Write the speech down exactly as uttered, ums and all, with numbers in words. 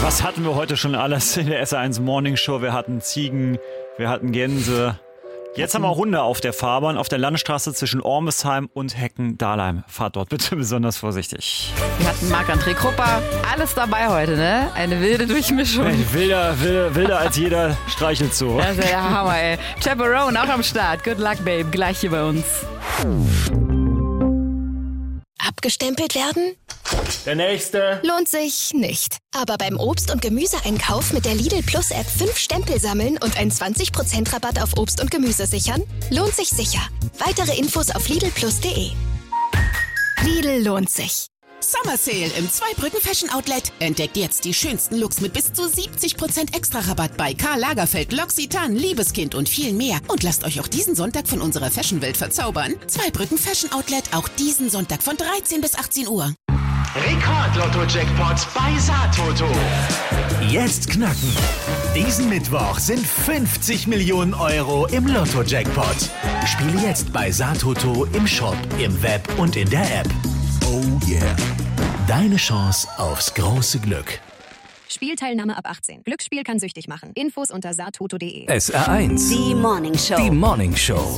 Was hatten wir heute schon alles in der S R eins Morning Show? Wir hatten Ziegen, wir hatten Gänse. Jetzt haben wir Hunde auf der Fahrbahn, auf der Landstraße zwischen Ormesheim und Hecken-Dahlheim. Fahrt dort bitte besonders vorsichtig. Wir hatten Marc-André Krupper. Alles dabei heute, ne? Eine wilde Durchmischung. Ey, wilder, wilder, wilder als jeder Streichelzoo. Das ist ja der Hammer, ey. Chaperone auch am Start. Good luck, Babe. Gleich hier bei uns. Abgestempelt werden? Der nächste. Lohnt sich nicht. Aber beim Obst- und Gemüseeinkauf mit der Lidl Plus App fünf Stempel sammeln und einen zwanzig Prozent Rabatt auf Obst und Gemüse sichern? Lohnt sich sicher. Weitere Infos auf lidl plus punkt de. Lidl lohnt sich. Summer Sale im Zweibrücken Fashion Outlet. Entdeckt jetzt die schönsten Looks mit bis zu siebzig Prozent Extra-Rabatt bei Karl Lagerfeld, L'Occitane, Liebeskind und viel mehr. Und lasst euch auch diesen Sonntag von unserer Fashionwelt verzaubern. Zweibrücken Fashion Outlet, auch diesen Sonntag von dreizehn bis achtzehn Uhr. Rekord-Lotto-Jackpot bei Saatoto. Jetzt knacken. Diesen Mittwoch sind fünfzig Millionen Euro im Lotto-Jackpot. Spiele jetzt bei Saatoto im Shop, im Web und in der App. Oh yeah. Deine Chance aufs große Glück. Spielteilnahme ab achtzehn. Glücksspiel kann süchtig machen. Infos unter saatoto punkt de. S R eins. Die Morning Show. Die Morning Show.